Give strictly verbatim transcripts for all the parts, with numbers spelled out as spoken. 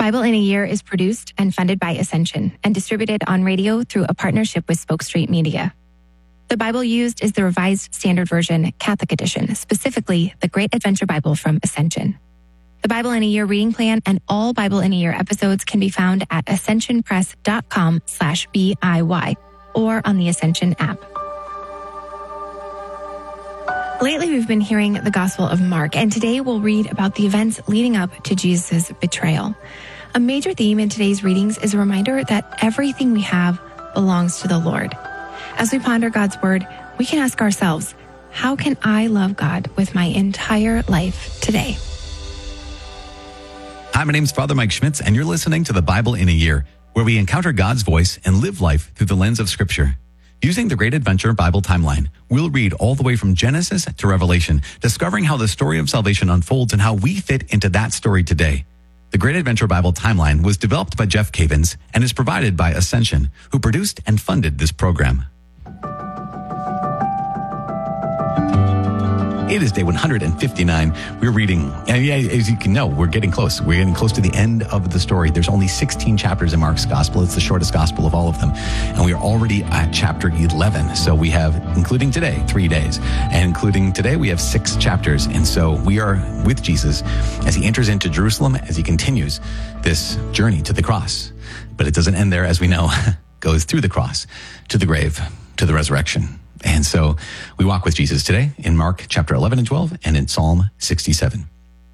Bible in a Year is produced and funded by Ascension and distributed on radio through a partnership with Spoke Street Media. The Bible used is the Revised Standard Version Catholic Edition, specifically the Great Adventure Bible from Ascension. The Bible in a Year reading plan and all Bible in a Year episodes can be found at ascensionpress.com slash BIY or on the Ascension app. Lately, we've been hearing the Gospel of Mark, and today we'll read about the events leading up to Jesus' betrayal. A major theme in today's readings is a reminder that everything we have belongs to the Lord. As we ponder God's Word, we can ask ourselves, how can I love God with my entire life today? Hi, my name is Father Mike Schmitz, and you're listening to the Bible in a Year, where we encounter God's voice and live life through the lens of Scripture. Using the Great Adventure Bible timeline, we'll read all the way from Genesis to Revelation, discovering how the story of salvation unfolds and how we fit into that story today. The Great Adventure Bible timeline was developed by Jeff Cavins and is provided by Ascension, who produced and funded this program. It is day one hundred fifty-nine. We're reading, and yeah, as you can know, we're getting close. We're getting close to the end of the story. There's only sixteen chapters in Mark's gospel. It's the shortest gospel of all of them. And we are already at chapter eleven. So we have, including today, three days. And including today, we have six chapters. And so we are with Jesus as he enters into Jerusalem, as he continues this journey to the cross. But it doesn't end there, as we know. Goes through the cross, to the grave, to the resurrection. And so we walk with Jesus today in Mark chapter eleven and twelve and in Psalm sixty-seven.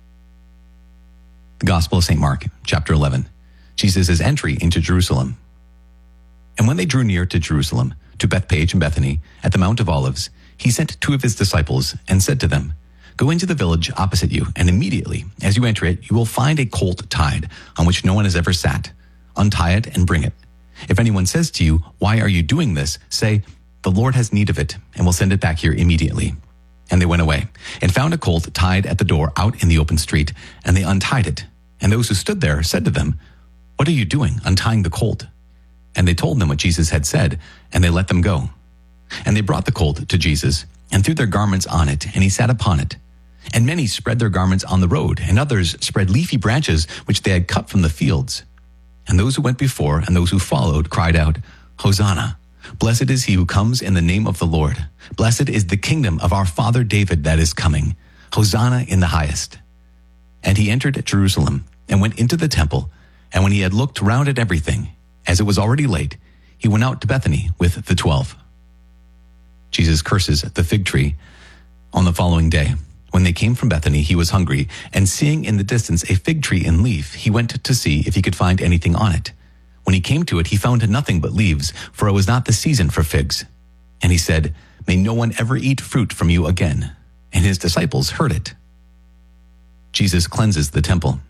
The Gospel of Saint Mark, chapter eleven. Jesus' entry into Jerusalem. And when they drew near to Jerusalem, to Bethpage and Bethany, at the Mount of Olives, he sent two of his disciples and said to them, "Go into the village opposite you, and immediately, as you enter it, you will find a colt tied, on which no one has ever sat. Untie it and bring it. If anyone says to you, 'Why are you doing this?' say, 'The Lord has need of it, and will send it back here immediately.'" And they went away, and found a colt tied at the door out in the open street, and they untied it. And those who stood there said to them, "What are you doing, untying the colt?" And they told them what Jesus had said, and they let them go. And they brought the colt to Jesus, and threw their garments on it, and he sat upon it. And many spread their garments on the road, and others spread leafy branches which they had cut from the fields. And those who went before and those who followed cried out, "Hosanna! Blessed is he who comes in the name of the Lord. Blessed is the kingdom of our father David that is coming. Hosanna in the highest." And he entered Jerusalem and went into the temple. And when he had looked round at everything, as it was already late, he went out to Bethany with the twelve. Jesus curses the fig tree. On the following day, when they came from Bethany, he was hungry, and seeing in the distance a fig tree in leaf, he went to see if he could find anything on it. When he came to it, he found nothing but leaves, for it was not the season for figs. And he said, "May no one ever eat fruit from you again." And his disciples heard it. Jesus cleanses the temple.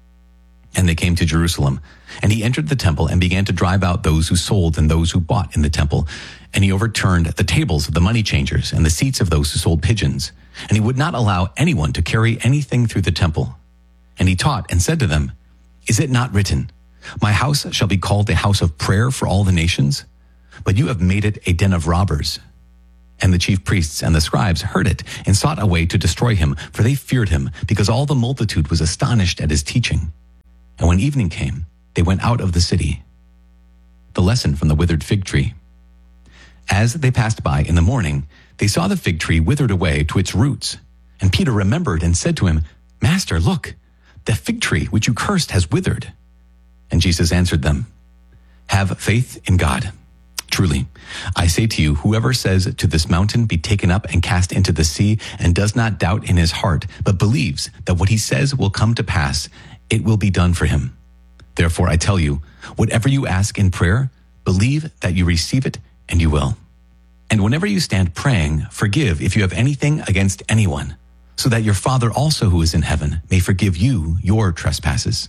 And they came to Jerusalem, and he entered the temple and began to drive out those who sold and those who bought in the temple. And he overturned the tables of the money changers and the seats of those who sold pigeons. And he would not allow anyone to carry anything through the temple. And he taught and said to them, "Is it not written, 'My house shall be called a house of prayer for all the nations'? But you have made it a den of robbers." And the chief priests and the scribes heard it and sought a way to destroy him, for they feared him, because all the multitude was astonished at his teaching. And when evening came, they went out of the city. The lesson from the withered fig tree. As they passed by in the morning, they saw the fig tree withered away to its roots. And Peter remembered and said to him, "Master, look, the fig tree which you cursed has withered." And Jesus answered them, "Have faith in God. Truly, I say to you, whoever says to this mountain, 'Be taken up and cast into the sea,' and does not doubt in his heart, but believes that what he says will come to pass, it will be done for him. Therefore, I tell you, whatever you ask in prayer, believe that you receive it, and you will. And whenever you stand praying, forgive if you have anything against anyone, so that your Father also who is in heaven may forgive you your trespasses."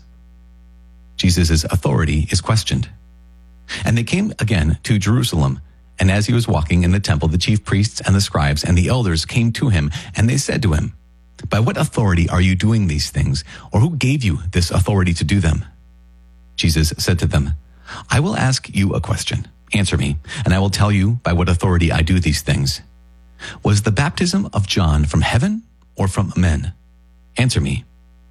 Jesus' authority is questioned. And they came again to Jerusalem, and as he was walking in the temple, the chief priests and the scribes and the elders came to him, and they said to him, "By what authority are you doing these things, or who gave you this authority to do them?" Jesus said to them, "I will ask you a question. Answer me, and I will tell you by what authority I do these things. Was the baptism of John from heaven or from men? Answer me."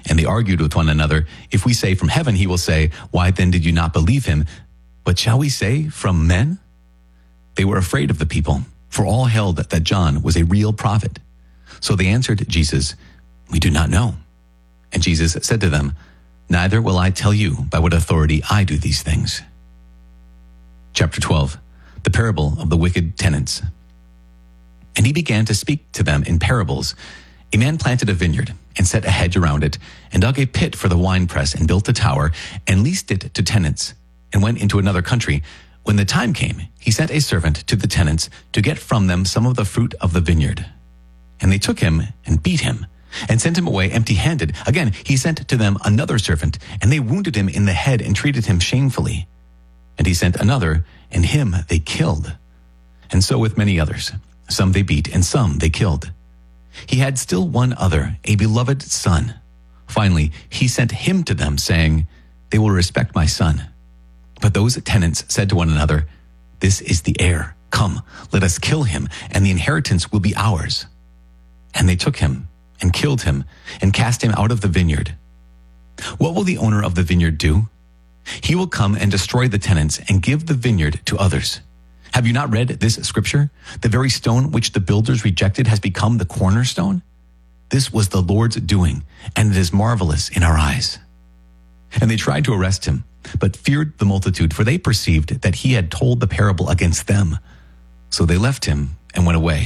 And they argued with one another, "If we say from heaven, he will say, 'Why then did you not believe him?' But shall we say from men?" They were afraid of the people, for all held that John was a real prophet. So they answered Jesus, "We do not know." And Jesus said to them, "Neither will I tell you by what authority I do these things." Chapter twelve, the parable of the wicked tenants. And he began to speak to them in parables. A man planted a vineyard and set a hedge around it, and dug a pit for the winepress, and built a tower, and leased it to tenants, and went into another country. When the time came, he sent a servant to the tenants to get from them some of the fruit of the vineyard. And they took him and beat him, and sent him away empty-handed. Again, he sent to them another servant, and they wounded him in the head and treated him shamefully. And he sent another, and him they killed. And so with many others. Some they beat, and some they killed. He had still one other, a beloved son. Finally, he sent him to them, saying, "They will respect my son." But those tenants said to one another, "This is the heir. Come, let us kill him, and the inheritance will be ours." And they took him, and killed him, and cast him out of the vineyard. What will the owner of the vineyard do? He will come and destroy the tenants, and give the vineyard to others. Have you not read this scripture? The very stone which the builders rejected has become the cornerstone. This was the Lord's doing, and it is marvelous in our eyes. And they tried to arrest him, but feared the multitude, for they perceived that he had told the parable against them. So they left him and went away.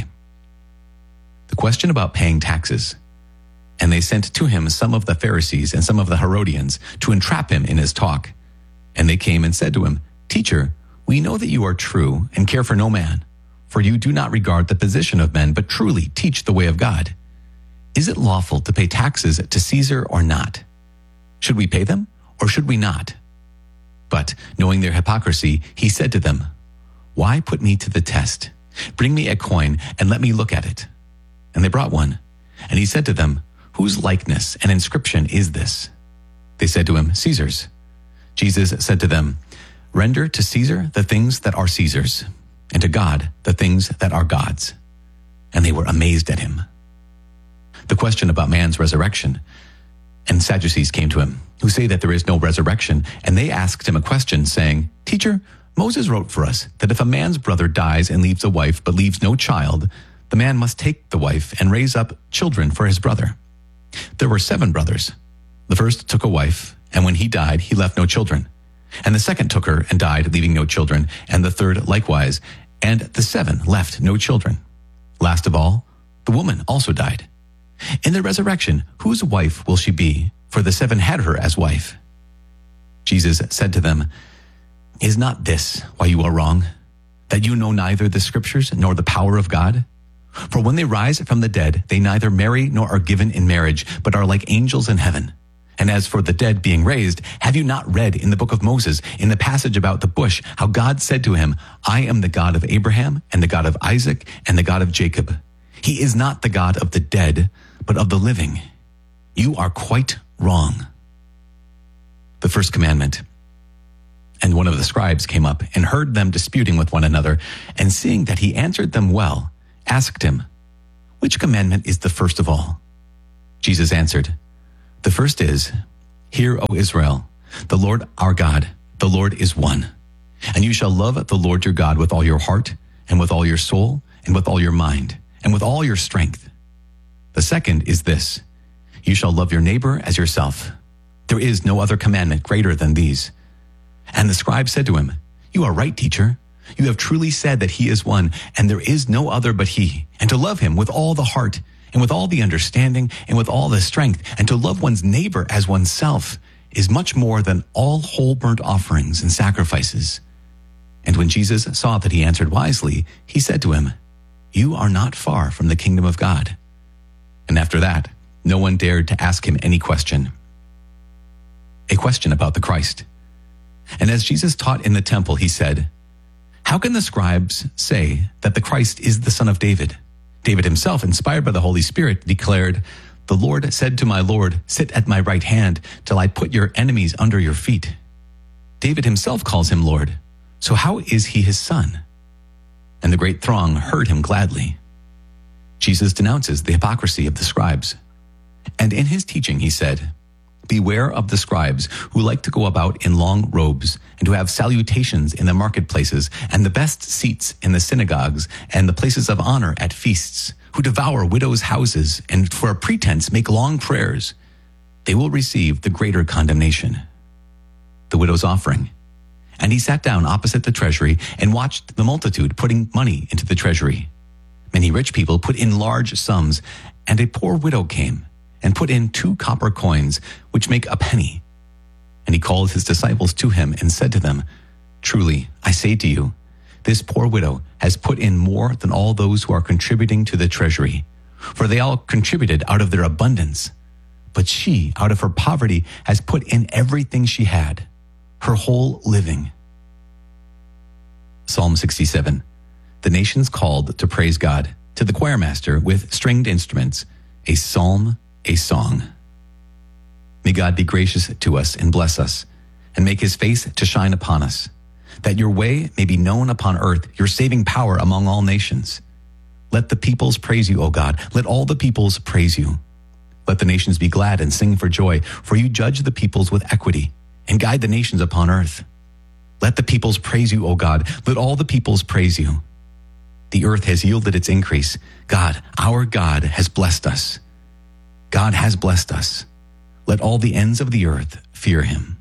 The question about paying taxes. And they sent to him some of the Pharisees and some of the Herodians to entrap him in his talk. And they came and said to him, "Teacher, we know that you are true and care for no man, for you do not regard the position of men, but truly teach the way of God. Is it lawful to pay taxes to Caesar or not? Should we pay them or should we not?" But knowing their hypocrisy, he said to them, "Why put me to the test? Bring me a coin and let me look at it." And they brought one. And he said to them, "Whose likeness and inscription is this?" They said to him, "Caesar's." Jesus said to them, "Render to Caesar the things that are Caesar's, and to God the things that are God's." And they were amazed at him. The question about man's resurrection. And Sadducees came to him, who say that there is no resurrection, and they asked him a question, saying, "Teacher, Moses wrote for us that if a man's brother dies and leaves a wife but leaves no child, the man must take the wife and raise up children for his brother. There were seven brothers. The first took a wife, and when he died, he left no children. And the second took her and died, leaving no children, and the third likewise, and the seven left no children. Last of all, the woman also died. In the resurrection, whose wife will she be? For the seven had her as wife." Jesus said to them, "Is not this why you are wrong, that you know neither the scriptures nor the power of God? For when they rise from the dead, they neither marry nor are given in marriage, but are like angels in heaven. And as for the dead being raised, have you not read in the book of Moses, in the passage about the bush, how God said to him, 'I am the God of Abraham and the God of Isaac and the God of Jacob'? He is not the God of the dead, but of the living. You are quite wrong." The first commandment. And one of the scribes came up and heard them disputing with one another, and seeing that he answered them well, asked him, "Which commandment is the first of all?" Jesus answered, "The first is, 'Hear, O Israel, the Lord our God, the Lord is one. And you shall love the Lord your God with all your heart, and with all your soul, and with all your mind, and with all your strength. The second is this, you shall love your neighbor as yourself. There is no other commandment greater than these.' And the scribe said to him, 'You are right, teacher. You have truly said that he is one, and there is no other but he, and to love him with all the heart, and with all the understanding, and with all the strength, and to love one's neighbor as oneself is much more than all whole burnt offerings and sacrifices.' And when Jesus saw that he answered wisely, he said to him, 'You are not far from the kingdom of God.' And after that, no one dared to ask him any question. A question about the Christ. And as Jesus taught in the temple, he said, 'How can the scribes say that the Christ is the son of David? David himself, inspired by the Holy Spirit, declared, "The Lord said to my Lord, sit at my right hand till I put your enemies under your feet." David himself calls him Lord. So how is he his son?' And the great throng heard him gladly." Jesus denounces the hypocrisy of the scribes. And in his teaching he said, Beware of the scribes who like to go about in long robes and who have salutations in the marketplaces and the best seats in the synagogues and the places of honor at feasts, who devour widows' houses and for a pretense make long prayers. They will receive the greater condemnation. The widow's offering. And he sat down opposite the treasury and watched the multitude putting money into the treasury. Many rich people put in large sums, and a poor widow came and put in two copper coins, which make a penny. And he called his disciples to him and said to them, Truly, I say to you, this poor widow has put in more than all those who are contributing to the treasury, for they all contributed out of their abundance. But she, out of her poverty, has put in everything she had, her whole living. Psalm sixty-seven. The nations called to praise God, to the choir master with stringed instruments, a psalm, a song. May God be gracious to us and bless us, and make his face to shine upon us, that your way may be known upon earth, your saving power among all nations. Let the peoples praise you, O God. Let all the peoples praise you. Let the nations be glad and sing for joy, for you judge the peoples with equity and guide the nations upon earth. Let the peoples praise you, O God. Let all the peoples praise you. The earth has yielded its increase. God, our God, has blessed us. God has blessed us. Let all the ends of the earth fear him.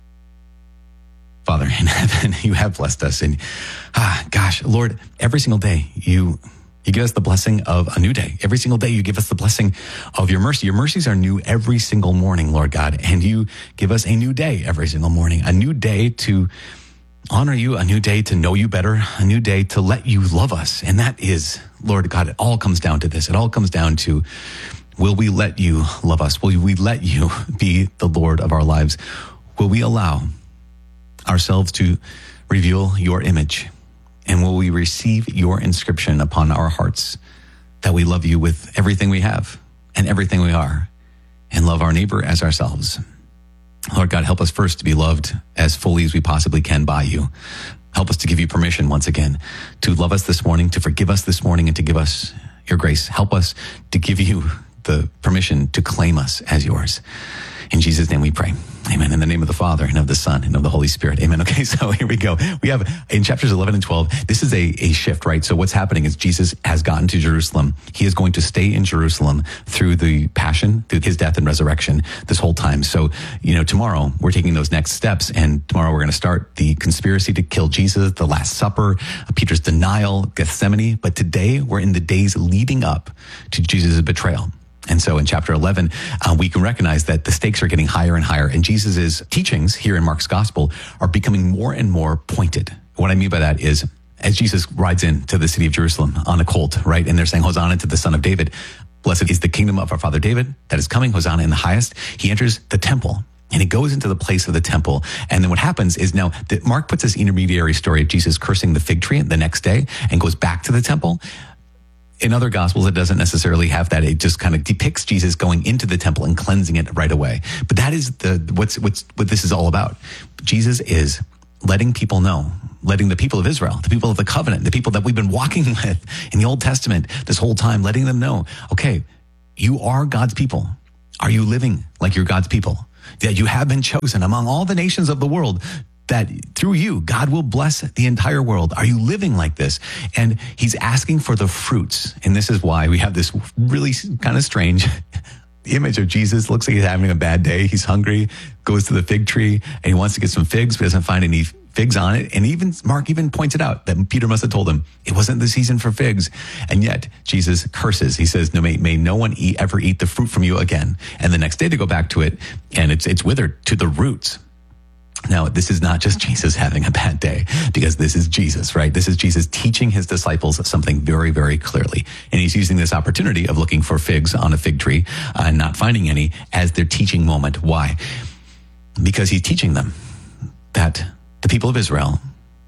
Father in heaven, you have blessed us. And ah, gosh, Lord, every single day you You give us the blessing of a new day. Every single day you give us the blessing of your mercy. Your mercies are new every single morning, Lord God. And you give us a new day every single morning, a new day to honor you, a new day to know you better, a new day to let you love us. And that is, Lord God, it all comes down to this. It all comes down to, will we let you love us? Will we let you be the Lord of our lives? Will we allow ourselves to reveal your image? And will we receive your inscription upon our hearts that we love you with everything we have and everything we are, and love our neighbor as ourselves? Lord God, help us first to be loved as fully as we possibly can by you. Help us to give you permission once again to love us this morning, to forgive us this morning, and to give us your grace. Help us to give you the permission to claim us as yours. In Jesus' name we pray. Amen. In the name of the Father, and of the Son, and of the Holy Spirit. Amen. Okay, so here we go. We have in chapters eleven and twelve, this is a, a shift, right? So what's happening is Jesus has gotten to Jerusalem. He is going to stay in Jerusalem through the passion, through his death and resurrection this whole time. So, you know, tomorrow we're taking those next steps, and tomorrow we're going to start the conspiracy to kill Jesus, the Last Supper, Peter's denial, Gethsemane. But today we're in the days leading up to Jesus' betrayal. And so in chapter eleven, uh, we can recognize that the stakes are getting higher and higher, and Jesus' teachings here in Mark's gospel are becoming more and more pointed. What I mean by that is, as Jesus rides into the city of Jerusalem on a colt, right? And they're saying, Hosanna to the Son of David. Blessed is the kingdom of our father David that is coming. Hosanna in the highest. He enters the temple, and he goes into the place of the temple. And then what happens is, now that Mark puts this intermediary story of Jesus cursing the fig tree the next day and goes back to the temple. In other gospels, it doesn't necessarily have that. It just kind of depicts Jesus going into the temple and cleansing it right away. But that is the what's what's what this is all about. Jesus is letting people know, letting the people of Israel, the people of the covenant, the people that we've been walking with in the Old Testament this whole time, letting them know, okay, you are God's people. Are you living like you're God's people? That you have been chosen among all the nations of the world, that through you, God will bless the entire world. Are you living like this? And he's asking for the fruits. And this is why we have this really kind of strange image of Jesus. Looks like he's having a bad day. He's hungry, goes to the fig tree, and he wants to get some figs, but doesn't find any figs on it. And even Mark even points it out that Peter must have told him it wasn't the season for figs. And yet Jesus curses. He says, no, may, may no one eat, ever eat the fruit from you again. And the next day they go back to it, and it's it's withered to the roots. Now, this is not just Jesus having a bad day, because this is Jesus, right? This is Jesus teaching his disciples something very, very clearly. And he's using this opportunity of looking for figs on a fig tree uh, and not finding any as their teaching moment. Why? Because he's teaching them that the people of Israel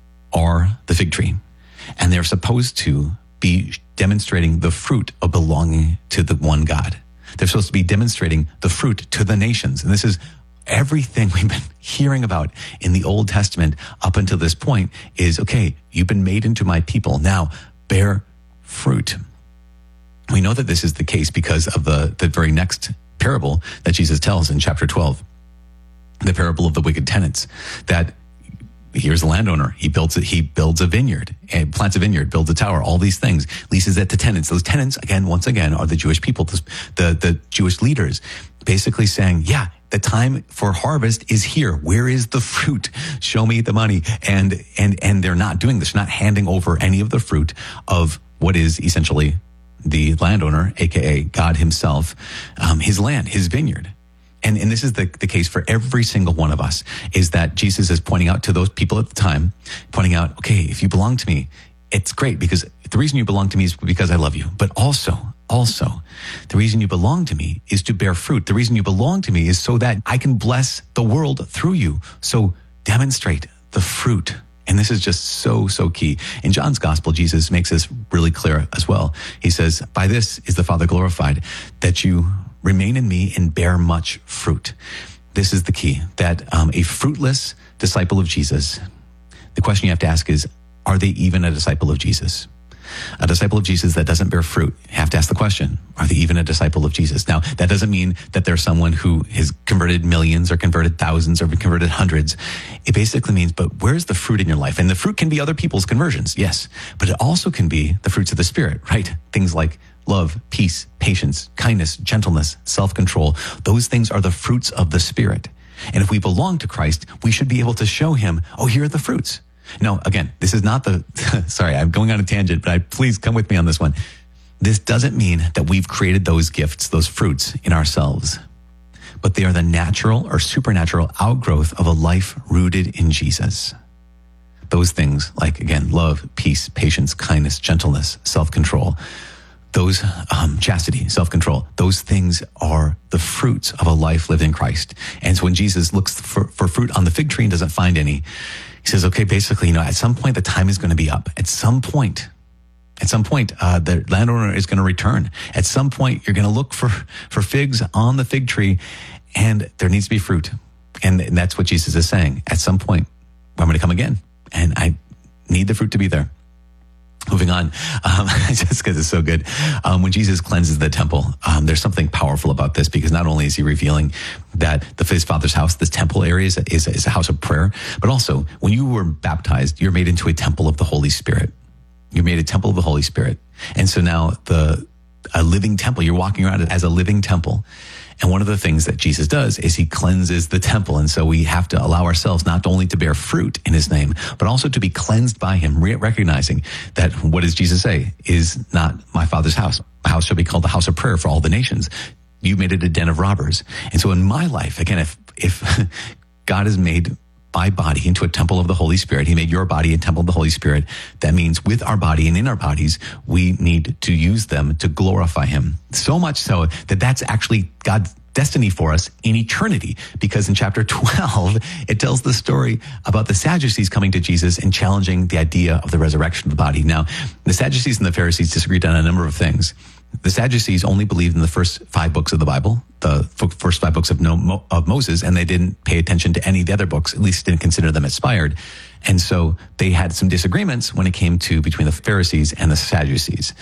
are the fig tree, and they're supposed to be demonstrating the fruit of belonging to the one God. They're supposed to be demonstrating the fruit to the nations. And this is everything we've been hearing about in the Old Testament up until this point is, okay, you've been made into my people. Now bear fruit. We know that this is the case because of the, the very next parable that Jesus tells in chapter twelve, the parable of the wicked tenants, that here's a landowner. He builds it. He builds a vineyard and plants a vineyard, builds a tower, all these things, leases it to tenants. Those tenants, again, once again, are the Jewish people, the, the, the Jewish leaders, basically saying, yeah, the time for harvest is here. Where is the fruit? Show me the money. And, and, and they're not doing this, not handing over any of the fruit of what is essentially the landowner, A K A God himself, um, his land, his vineyard. And, and this is the, the case for every single one of us, is that Jesus is pointing out to those people at the time, pointing out, okay, if you belong to me, it's great, because the reason you belong to me is because I love you. But also, also, the reason you belong to me is to bear fruit. The reason you belong to me is so that I can bless the world through you. So demonstrate the fruit. And this is just so, so key. In John's gospel, Jesus makes this really clear as well. He says, by this is the Father glorified, that you remain in me and bear much fruit. This is the key, that um, a fruitless disciple of Jesus, the question you have to ask is, are they even a disciple of Jesus? A disciple of Jesus that doesn't bear fruit, you have to ask the question, are they even a disciple of Jesus? Now, that doesn't mean that they're someone who has converted millions or converted thousands or converted hundreds. It basically means, but where's the fruit in your life? And the fruit can be other people's conversions, yes, but it also can be the fruits of the Spirit, right? Things like love, peace, patience, kindness, gentleness, self-control. Those things are the fruits of the Spirit. And if we belong to Christ, we should be able to show him, oh, here are the fruits. No, again, this is not the, sorry, I'm going on a tangent, but I, please come with me on this one. This doesn't mean that we've created those gifts, those fruits in ourselves, but they are the natural or supernatural outgrowth of a life rooted in Jesus. Those things like, again, love, peace, patience, kindness, gentleness, self-control, those um, chastity, self-control, those things are the fruits of a life lived in Christ. And so when Jesus looks for, for fruit on the fig tree and doesn't find any, he says, okay, basically, you know, at some point the time is going to be up. At some point, at some point, uh, the landowner is going to return. At some point, you're going to look for, for figs on the fig tree, and there needs to be fruit. And, and that's what Jesus is saying. At some point, I'm going to come again, and I need the fruit to be there. Moving on, um, just because it's so good. Um, when Jesus cleanses the temple, um, there's something powerful about this, because not only is he revealing that the his Father's house, this temple area, is, is, is a house of prayer, but also when you were baptized, you're made into a temple of the Holy Spirit. You're made a temple of the Holy Spirit. And so now the a living temple, you're walking around as a living temple. And one of the things that Jesus does is he cleanses the temple. And so we have to allow ourselves not only to bear fruit in his name, but also to be cleansed by him, re- recognizing that what does Jesus say is not my Father's house. My house shall be called the house of prayer for all the nations. You made it a den of robbers. And so in my life, again, if, if God has made my body into a temple of the Holy Spirit, he made your body a temple of the Holy Spirit. That means with our body and in our bodies, we need to use them to glorify him. So much so that that's actually God's destiny for us in eternity, because in chapter twelve, it tells the story about the Sadducees coming to Jesus and challenging the idea of the resurrection of the body. Now, the Sadducees and the Pharisees disagreed on a number of things. The Sadducees only believed in the first five books of the Bible, the first five books of, no, of Moses, and they didn't pay attention to any of the other books, at least didn't consider them inspired. And so they had some disagreements when it came to between the Pharisees and the Sadducees.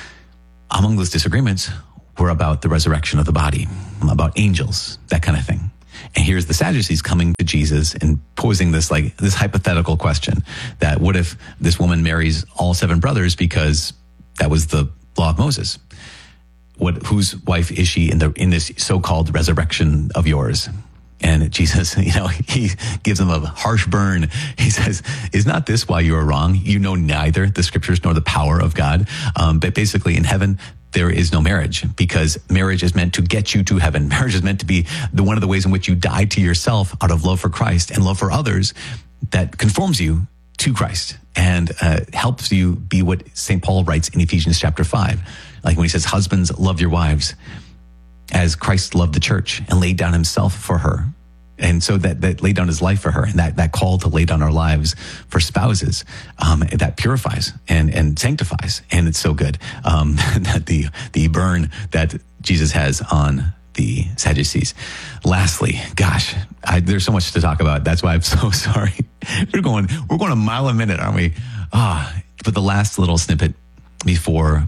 Among those disagreements were about the resurrection of the body, about angels, that kind of thing. And here's the Sadducees coming to Jesus and posing this like this hypothetical question that what if this woman marries all seven brothers because that was the law of Moses? What, whose wife is she in the, in this so-called resurrection of yours? And Jesus, you know, he gives them a harsh burn. He says, is not this why you are wrong? You know neither the scriptures nor the power of God. Um, but basically in heaven, there is no marriage, because marriage is meant to get you to heaven. Marriage is meant to be the one of the ways in which you die to yourself out of love for Christ and love for others that conforms you to Christ and uh, helps you be what Saint Paul writes in Ephesians chapter five. Like when he says, husbands, love your wives as Christ loved the church and laid down himself for her. And so that, that laid down his life for her, and that, that call to lay down our lives for spouses, um, that purifies and, and sanctifies. And it's so good, um, that the, the burn that Jesus has on the Sadducees. Lastly, gosh, I, there's so much to talk about. That's why I'm so sorry. We're going, we're going a mile a minute, aren't we? Ah, but the last little snippet before